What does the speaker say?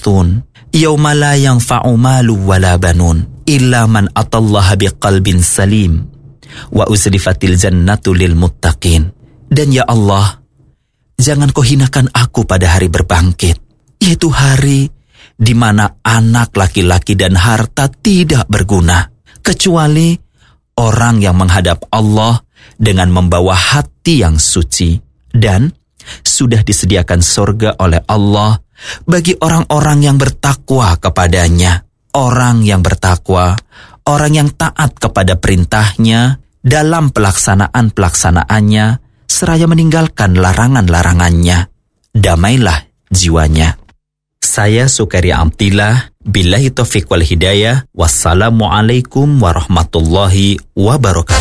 yaqnatun yauma la yanfa'u malu wala banun illa man atallaha biqalbin salim wa uzlifatil jannatu lil muttaqin. Dan ya Allah, jangan kau hinakan aku pada hari berbangkit, yaitu hari di mana anak laki-laki dan harta tidak berguna, kecuali orang yang menghadap Allah dengan membawa hati yang suci. Dan sudah disediakan surga oleh Allah bagi orang-orang yang bertakwa kepadanya. Orang yang bertakwa, orang yang taat kepada perintahnya dalam pelaksanaan-pelaksanaannya, seraya meninggalkan larangan-larangannya. Damailah jiwanya. Saya Sukaria Amtillah, billahi taufiq wal hidayah. Wassalamualaikum warahmatullahi wabarakatuh.